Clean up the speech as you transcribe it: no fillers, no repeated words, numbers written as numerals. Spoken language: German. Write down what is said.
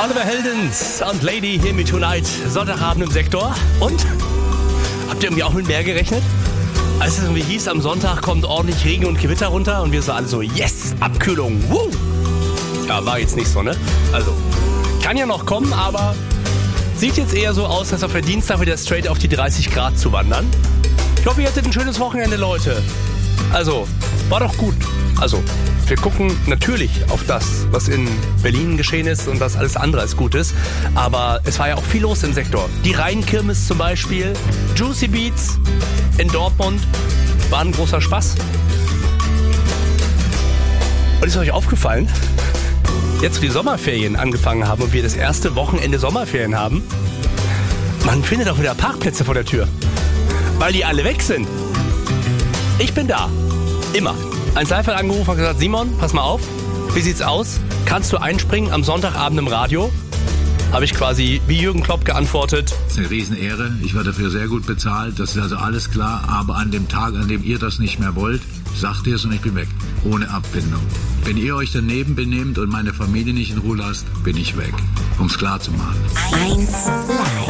Oliver Heldens und Lady Hear Me Tonight. Sonntagabend im Sektor. Und? Habt ihr irgendwie auch mit mehr gerechnet? Als es irgendwie hieß, am Sonntag kommt ordentlich Regen und Gewitter runter und wir so alle so, yes, Abkühlung, woo! Ja, war jetzt nicht so, ne? Also, kann ja noch kommen, aber sieht jetzt eher so aus, als auf der Dienstag wieder straight auf die 30 Grad zu wandern. Ich hoffe, ihr hattet ein schönes Wochenende, Leute. Also, war doch gut. Also, wir gucken natürlich auf das, was in Berlin geschehen ist und was alles andere als gut ist. Aber es war ja auch viel los im Sektor. Die Rheinkirmes zum Beispiel, Juicy Beats in Dortmund, war ein großer Spaß. Und ist euch aufgefallen, jetzt wo die Sommerferien angefangen haben und wir das erste Wochenende Sommerferien haben, man findet auch wieder Parkplätze vor der Tür, weil die alle weg sind. Ich bin da. Immer. Ein Seifert angerufen und gesagt, Simon, pass mal auf, wie sieht's aus? Kannst du einspringen am Sonntagabend im Radio? Habe ich quasi wie Jürgen Klopp geantwortet. Das ist eine Riesenehre, ich werde dafür sehr gut bezahlt, das ist also alles klar, aber an dem Tag, an dem ihr das nicht mehr wollt, sagt ihr es und ich bin weg, ohne Abfindung. Wenn ihr euch daneben benehmt und meine Familie nicht in Ruhe lasst, bin ich weg, um es klar zu machen. 1 Live.